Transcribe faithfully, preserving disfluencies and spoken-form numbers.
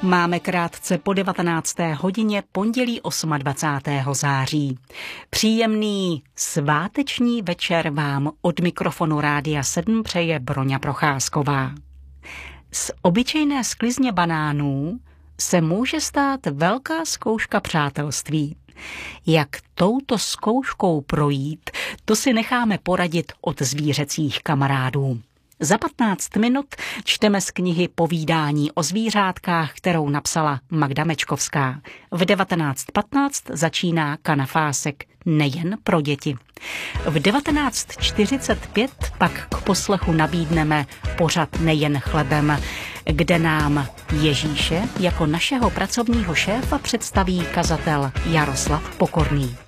Máme krátce po devatenácté hodině pondělí dvacátého osmého září. Příjemný sváteční večer vám od mikrofonu Rádia sedm přeje Broňa Procházková. Z obyčejné sklizně banánů se může stát velká zkouška přátelství. Jak touto zkouškou projít, to si necháme poradit od zvířecích kamarádů. Za patnáct minut čteme z knihy Povídání o zvířátkách, kterou napsala Magda Mečkovská. V devatenáct patnáct začíná Kanafásek nejen pro děti. V devatenáct čtyřicet pět pak k poslechu nabídneme pořad Nejen chlebem, kde nám Ježíše jako našeho pracovního šéfa představí kazatel Jaroslav Pokorný.